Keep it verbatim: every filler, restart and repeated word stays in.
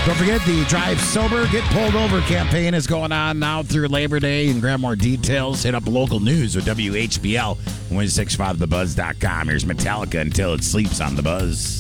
Don't forget the Drive Sober, Get Pulled Over campaign is going on now through Labor Day. And grab more details. Hit up local news with W H B L, one six five the buzz dot com. Here's Metallica Until It Sleeps on The Buzz.